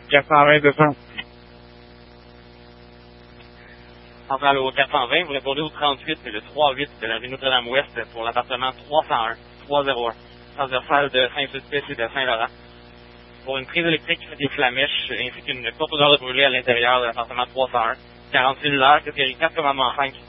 420 200. Centrale au 420, vous répondez au 38 et le 38 de la rue Notre-Dame-Ouest pour l'appartement 301, 301, transversale de Saint-Sulpice et de Saint-Laurent. Pour une prise électrique qui fait des flamèches ainsi qu'une courte odeur de brûlé à l'intérieur de l'appartement 301. 40 cellulaires, catégorie 4 commandement 5.